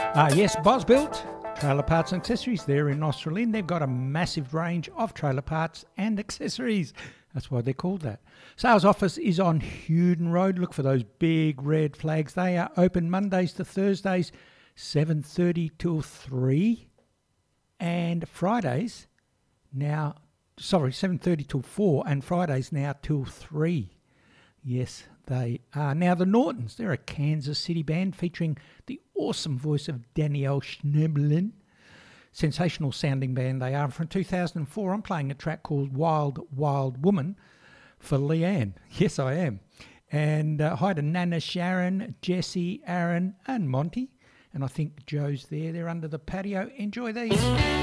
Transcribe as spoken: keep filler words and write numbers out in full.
Uh, yes, Bosbuilt, trailer parts and accessories there in Australind. They've got a massive range of trailer parts and accessories. That's why they're called that. Sales office is on Hewden Road. Look for those big red flags. They are open Mondays to Thursdays, seven thirty till three. And Fridays now, sorry, seven thirty till four. And Fridays now till three. Yes, they are. Now, the Nortons, they're a Kansas City band featuring the awesome voice of Danielle Schneblin. Sensational sounding band they are. From two thousand four, I'm playing a track called Wild, Wild Woman for Leanne. Yes, I am. And uh, hi to Nana, Sharon, Jesse, Aaron and Monty. And I think Joe's there. They're under the patio. Enjoy these.